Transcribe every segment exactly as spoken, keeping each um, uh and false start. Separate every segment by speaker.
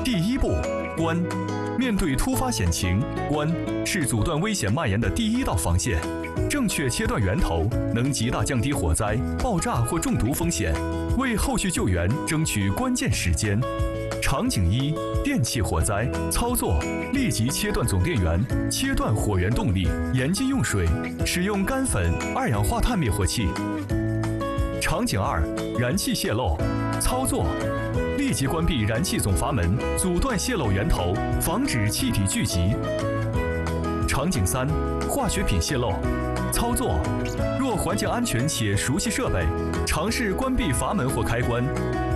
Speaker 1: 第一步，关。面对突发险情，关是阻断危险蔓延的第一道防线。正确切断源头，能极大降低火灾、爆炸或中毒风险，为后续救援争取关键时间。场景一：电气火灾。操作：立即切断总电源，切断火源动力，严禁用水，使用干粉、二氧化碳灭火器。场景二：燃气泄漏。操作：立即关闭燃气总阀门，阻断泄漏源头，防止气体聚集。场景三：化学品泄漏。操作：若环境安全且熟悉设备，尝试关闭阀门或开关。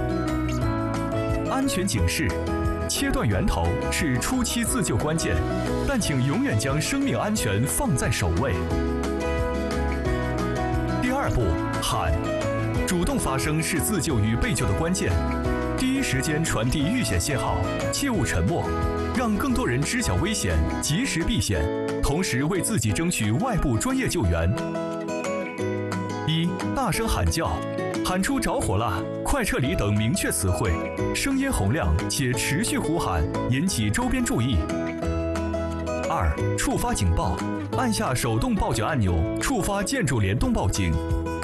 Speaker 1: 安全警示：切断源头是初期自救关键，但请永远将生命安全放在首位。第二步，喊。主动发声是自救与被救的关键，第一时间传递遇险信号，切勿沉默，让更多人知晓危险，及时避险，同时为自己争取外部专业救援。一、大声喊叫，喊出着火了、快撤离等明确词汇，声音洪亮且持续呼喊，引起周边注意。二、触发警报，按下手动报警按钮，触发建筑联动报警。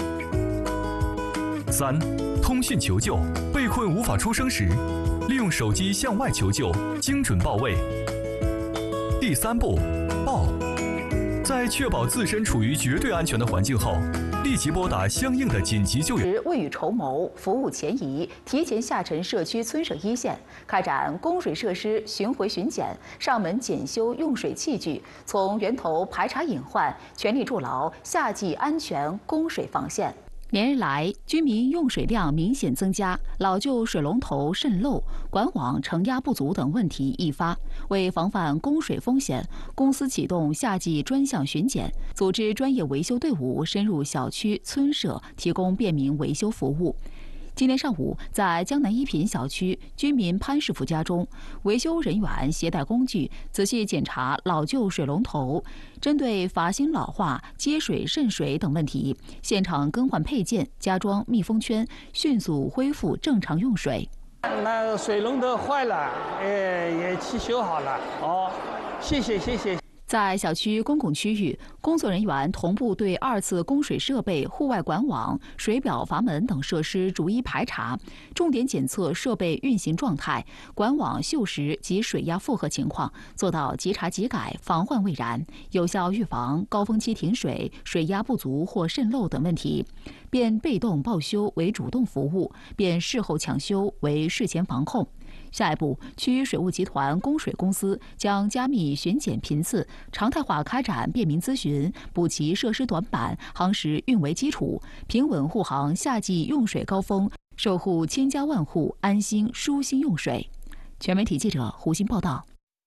Speaker 1: 三、通讯求救，被困无法出声时，利用手机向外求救，精准报位。第三步，报。在确保自身处于绝对安全的环境后，立即拨打相应的紧急救援。
Speaker 2: 未雨绸缪，服务前移，提前下沉社区村省一线，开展供水设施巡回巡检，上门检修用水器具，从源头排查隐患，全力筑牢夏季安全供水防线。连日来，居民用水量明显增加，老旧水龙头渗漏、管网承压不足等问题易发。为防范供水风险，公司启动夏季专项巡检，组织专业维修队伍深入小区村社，提供便民维修服务。今天上午，在江南一品小区居民潘师傅家中，维修人员携带工具仔细检查老旧水龙头，针对阀芯老化、接水渗水等问题，现场更换配件、加装密封圈，迅速恢复正常用水。
Speaker 3: 那水龙头坏了，哎，也去修好了。哦，谢谢谢谢。
Speaker 2: 在小区公共区域，工作人员同步对二次供水设备、户外管网、水表阀门等设施逐一排查，重点检测设备运行状态、管网锈蚀及水压负荷情况，做到即查即改，防患未然，有效预防高峰期停水、水压不足或渗漏等问题。变被动报修为主动服务，变事后抢修为事前防控。下一步，区水务集团供水公司将加密巡检频次，常态化开展便民咨询，补齐设施短板，夯实运维基础，平稳护航夏季用水高峰，守护千家万户安心舒心用水。全媒体记者胡鑫报道。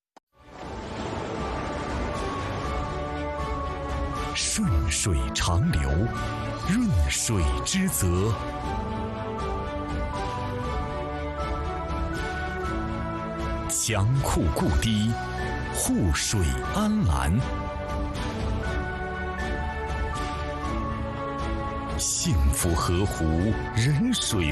Speaker 4: 顺水长流，润水之泽。强库固堤，护水安澜。幸福河湖，人水